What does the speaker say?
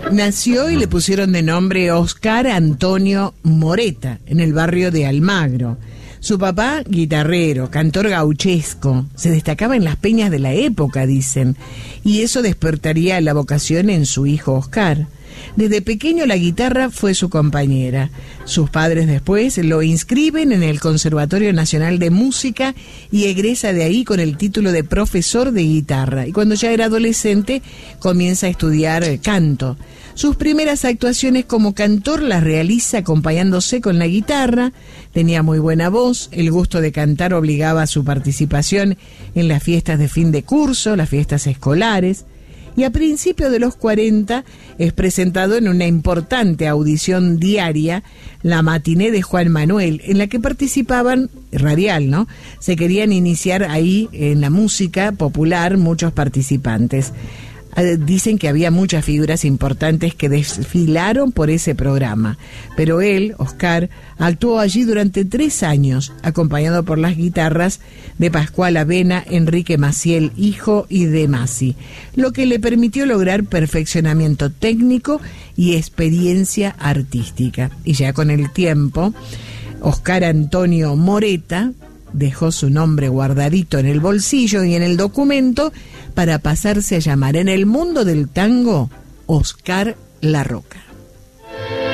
Nació y le pusieron de nombre Oscar Antonio Moreta, en el barrio de Almagro. Su papá, guitarrero, cantor gauchesco, se destacaba en las peñas de la época, dicen, y eso despertaría la vocación en su hijo Oscar. Desde pequeño la guitarra fue su compañera. Sus padres después lo inscriben en el Conservatorio Nacional de Música y egresa de ahí con el título de profesor de guitarra. Y cuando ya era adolescente comienza a estudiar canto. Sus primeras actuaciones como cantor las realiza acompañándose con la guitarra. Tenía muy buena voz, el gusto de cantar obligaba a su participación en las fiestas de fin de curso, las fiestas escolares. Y a principios de los 40 es presentado en una importante audición diaria, la matiné de Juan Manuel, en la que participaban, radial, ¿no? Se querían iniciar ahí en la música popular muchos participantes. Dicen que había muchas figuras importantes que desfilaron por ese programa, pero él, Oscar, actuó allí durante 3 años, acompañado por las guitarras de Pascual Avena, Enrique Maciel, hijo, y de Masi, lo que le permitió lograr perfeccionamiento técnico y experiencia artística. Y ya con el tiempo, Oscar Antonio Moreta dejó su nombre guardadito en el bolsillo y en el documento para pasarse a llamar en el mundo del tango Oscar La Roca.